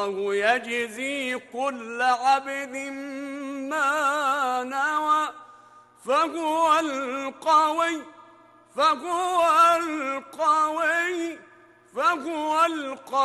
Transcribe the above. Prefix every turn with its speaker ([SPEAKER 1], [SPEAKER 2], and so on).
[SPEAKER 1] الله يجزي كل عبد ما نوى، فهو القوي فهو القوي فهو القوي